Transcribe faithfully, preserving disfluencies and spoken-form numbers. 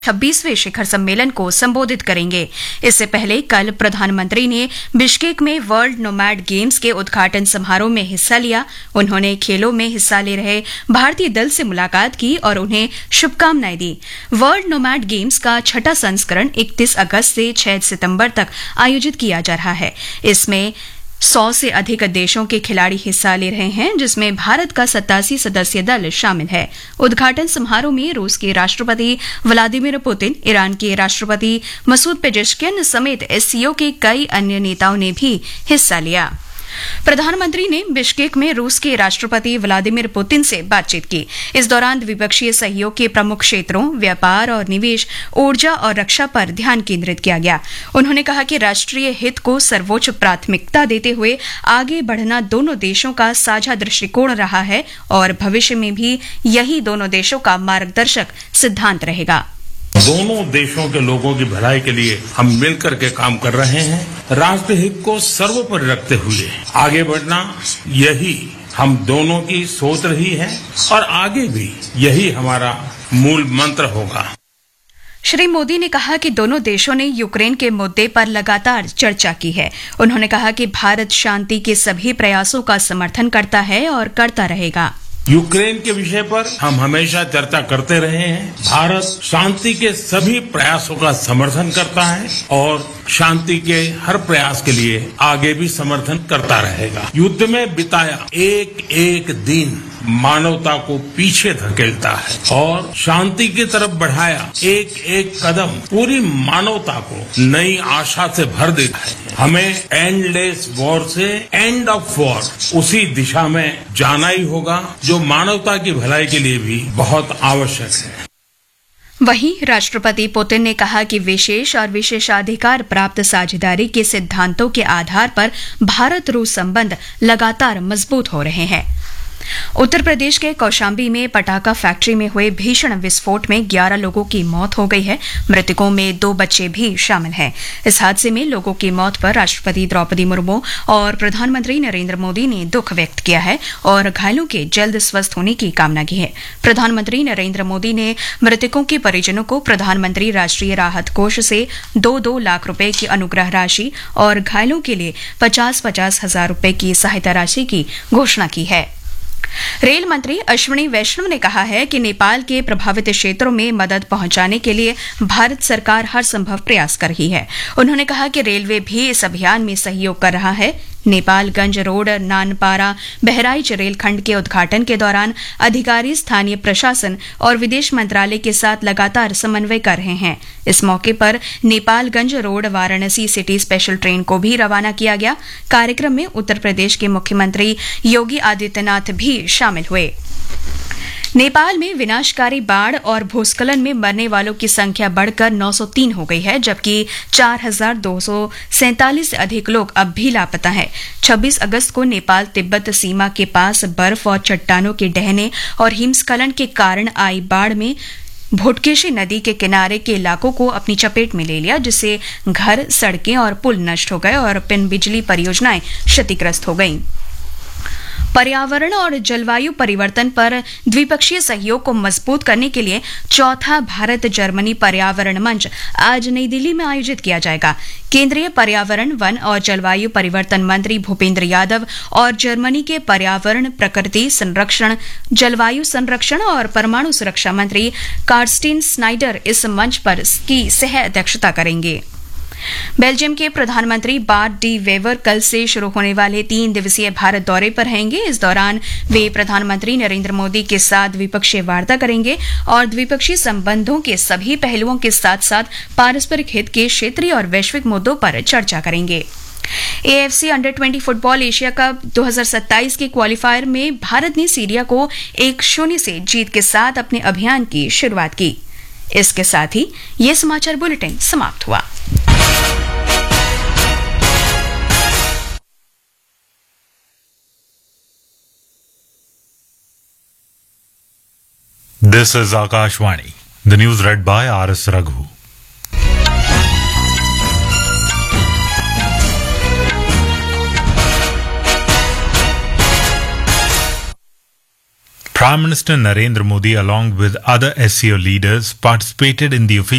छब्बीसवें शिखर सम्मेलन को संबोधित करेंगे। इससे पहले कल प्रधानमंत्री ने बिश्केक में वर्ल्ड नोमैड गेम्स के उद्घाटन समारोह में हिस्सा लिया। उन्होंने खेलों में हिस्सा ले रहे भारतीय दल से मुलाकात की और उन्हें शुभकामनाएं दी। वर्ल्ड नोमैड गेम्स का छठा संस्करण इकतीस अगस्त से छह सितंबर तक आयोजित किया जा रहा है। इसमें सौ से अधिक देशों के खिलाड़ी हिस्सा ले रहे हैं, जिसमें भारत का सत्तासी सदस्यीय दल शामिल है। उद्घाटन समारोह में रूस के राष्ट्रपति व्लादिमीर पुतिन, ईरान के राष्ट्रपति मसूद पेजेश्कियन समेत एससीओ के कई अन्य नेताओं ने भी हिस्सा लिया। प्रधानमंत्री ने बिश्केक में रूस के राष्ट्रपति व्लादिमीर पुतिन से बातचीत की। इस दौरान द्विपक्षीय सहयोग के प्रमुख क्षेत्रों व्यापार और निवेश, ऊर्जा और रक्षा पर ध्यान केंद्रित किया गया। उन्होंने कहा कि राष्ट्रीय हित को सर्वोच्च प्राथमिकता देते हुए आगे बढ़ना दोनों देशों का साझा दृष्टिकोण रहा है और भविष्य में भी यही दोनों देशों का मार्गदर्शक सिद्धांत रहेगा। दोनों देशों के लोगों की भलाई के लिए हम मिलकर के काम कर रहे हैं। राष्ट्र हित को सर्वोपरि रखते हुए आगे बढ़ना, यही हम दोनों की सोच रही है और आगे भी यही हमारा मूल मंत्र होगा। श्री मोदी ने कहा कि दोनों देशों ने यूक्रेन के मुद्दे पर लगातार चर्चा की है। उन्होंने कहा कि भारत शांति के सभी प्रयासों का समर्थन करता है और करता रहेगा। यूक्रेन के विषय पर हम हमेशा चर्चा करते रहे हैं। भारत शांति के सभी प्रयासों का समर्थन करता है और शांति के हर प्रयास के लिए आगे भी समर्थन करता रहेगा। युद्ध में बिताया एक एक दिन मानवता को पीछे धकेलता है और शांति की तरफ बढ़ाया एक एक कदम पूरी मानवता को नई आशा से भर देता है। हमें एंडलेस वॉर से एंड ऑफ वॉर, उसी दिशा में जाना ही होगा जो मानवता की भलाई के लिए भी बहुत आवश्यक है। वहीं राष्ट्रपति पुतिन ने कहा कि विशेष और विशेषाधिकार प्राप्त साझेदारी के सिद्धांतों के आधार पर भारत रूस संबंध लगातार मजबूत हो रहे हैं। उत्तर प्रदेश के कौशाम्बी में पटाखा फैक्ट्री में हुए भीषण विस्फोट में ग्यारह लोगों की मौत हो गई है। मृतकों में दो बच्चे भी शामिल हैं। इस हादसे में लोगों की मौत पर राष्ट्रपति द्रौपदी मुर्मू और प्रधानमंत्री नरेंद्र मोदी ने दुख व्यक्त किया है और घायलों के जल्द स्वस्थ होने की कामना की है। प्रधानमंत्री नरेंद्र मोदी ने मृतकों के परिजनों को प्रधानमंत्री राष्ट्रीय राहत कोष से दो दो लाख रुपए की अनुग्रह राशि और घायलों के लिए पचास पचास हजार रुपए की सहायता राशि की घोषणा की है। रेल मंत्री अश्विनी वैष्णव ने कहा है कि नेपाल के प्रभावित क्षेत्रों में मदद पहुंचाने के लिए भारत सरकार हर संभव प्रयास कर रही है। उन्होंने कहा कि रेलवे भी इस अभियान में सहयोग कर रहा है। नेपालगंज रोड नानपारा बहराइच रेलखंड के उद्घाटन के दौरान अधिकारी स्थानीय प्रशासन और विदेश मंत्रालय के साथ लगातार समन्वय कर रहे हैं। इस मौके पर Nepalganj road Varanasi city special train को भी रवाना किया गया। कार्यक्रम में उत्तर प्रदेश के मुख्यमंत्री योगी आदित्यनाथ भी शामिल हुए। नेपाल में विनाशकारी बाढ़ और भूस्खलन में मरने वालों की संख्या बढ़कर नौ सौ तीन हो गई है, जबकि चार हजार दो सौ सैंतालीस से अधिक लोग अब भी लापता हैं। छब्बीस अगस्त को नेपाल तिब्बत सीमा के पास बर्फ और चट्टानों के ढहने और हिमस्खलन के कारण आई बाढ़ में भोटकेशी नदी के किनारे के इलाकों को अपनी चपेट में ले लिया, जिससे घर, सड़कें और पुल नष्ट हो गए और पिन बिजली परियोजनाएं क्षतिग्रस्त हो गईं। पर्यावरण और जलवायु परिवर्तन पर द्विपक्षीय सहयोग को मजबूत करने के लिए चौथा भारत जर्मनी पर्यावरण मंच आज नई दिल्ली में आयोजित किया जाएगा। केंद्रीय पर्यावरण, वन और जलवायु परिवर्तन मंत्री भूपेंद्र यादव और जर्मनी के पर्यावरण, प्रकृति संरक्षण, जलवायु संरक्षण और परमाणु सुरक्षा मंत्री कार्स्टीन स्नाइडर इस मंच पर की सह अध्यक्षता करेंगे। बेल्जियम के प्रधानमंत्री बार्ट डी वेवर कल से शुरू होने वाले तीन दिवसीय भारत दौरे पर रहेंगे। इस दौरान वे प्रधानमंत्री नरेंद्र मोदी के साथ द्विपक्षीय वार्ता करेंगे और द्विपक्षीय संबंधों के सभी पहलुओं के साथ साथ पारस्परिक हित के क्षेत्रीय और वैश्विक मुद्दों पर चर्चा करेंगे। एएफसी अंडर बीस फुटबॉल एशिया कप दो हज़ार सत्ताईस के क्वालिफायर में भारत ने सीरिया को एक शून्य से जीत के साथ अपने अभियान की शुरुआत की। इसके साथ ही ये समाचार बुलेटिन समाप्त हुआ। This is Akashvani. The news read by R S Raghu. Prime Minister Narendra Modi, along with other S C O leaders, participated in the official